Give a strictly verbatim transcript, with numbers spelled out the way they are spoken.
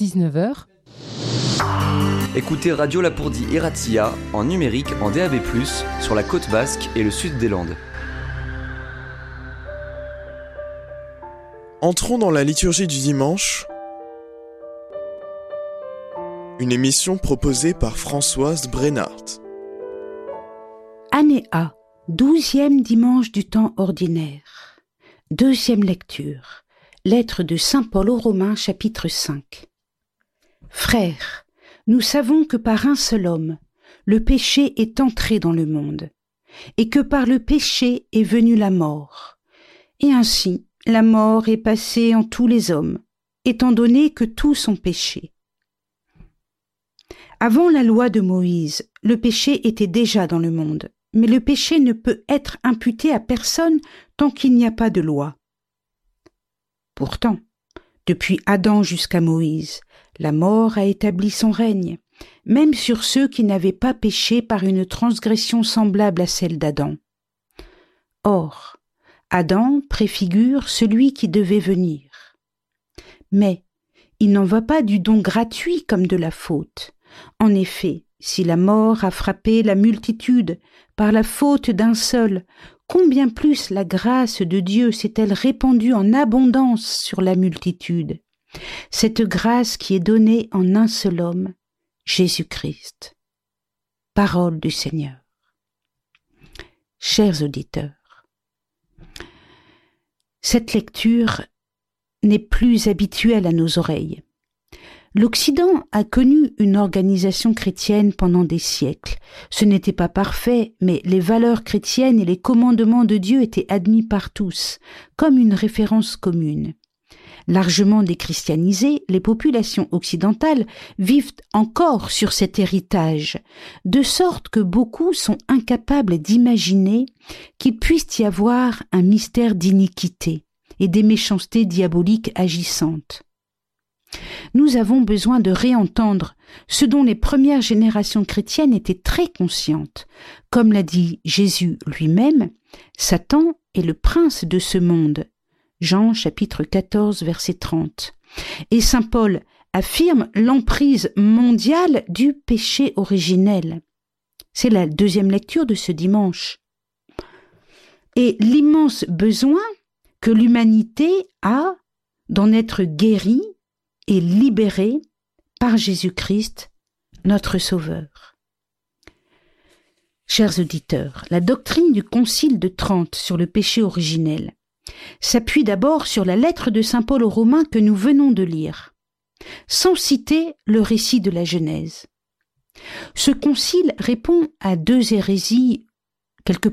dix-neuf heures. Écoutez Radio Lapourdie et Razzia en numérique en D A B plus, sur la côte basque et le sud des Landes. Entrons dans la liturgie du dimanche, une émission proposée par Françoise Brennart. Année A, douzième dimanche du temps ordinaire. Deuxième lecture. Lettre de saint Paul aux Romains, chapitre cinq. Frères, nous savons que par un seul homme, le péché est entré dans le monde, et que par le péché est venue la mort. Et ainsi, la mort est passée en tous les hommes, étant donné que tous ont péché. Avant la loi de Moïse, le péché était déjà dans le monde, mais le péché ne peut être imputé à personne tant qu'il n'y a pas de loi. Pourtant, depuis Adam jusqu'à Moïse, la mort a établi son règne, même sur ceux qui n'avaient pas péché par une transgression semblable à celle d'Adam. Or, Adam préfigure celui qui devait venir. Mais il n'en va pas du don gratuit comme de la faute. En effet, si la mort a frappé la multitude par la faute d'un seul, combien plus la grâce de Dieu s'est-elle répandue en abondance sur la multitude, cette grâce qui est donnée en un seul homme, Jésus-Christ. Parole du Seigneur. Chers auditeurs, cette lecture n'est plus habituelle à nos oreilles. L'Occident a connu une organisation chrétienne pendant des siècles. Ce n'était pas parfait, mais les valeurs chrétiennes et les commandements de Dieu étaient admis par tous, comme une référence commune. Largement déchristianisées, les populations occidentales vivent encore sur cet héritage, de sorte que beaucoup sont incapables d'imaginer qu'il puisse y avoir un mystère d'iniquité et des méchancetés diaboliques agissantes. Nous avons besoin de réentendre ce dont les premières générations chrétiennes étaient très conscientes. Comme l'a dit Jésus lui-même, Satan est le prince de ce monde. Jean chapitre quatorze verset trente. Et saint Paul affirme l'emprise mondiale du péché originel. C'est la deuxième lecture de ce dimanche. Et l'immense besoin que l'humanité a d'en être guérie et libéré par Jésus-Christ, notre Sauveur. Chers auditeurs, la doctrine du Concile de Trente sur le péché originel s'appuie d'abord sur la lettre de saint Paul aux Romains que nous venons de lire, sans citer le récit de la Genèse. Ce concile répond à deux hérésies quelque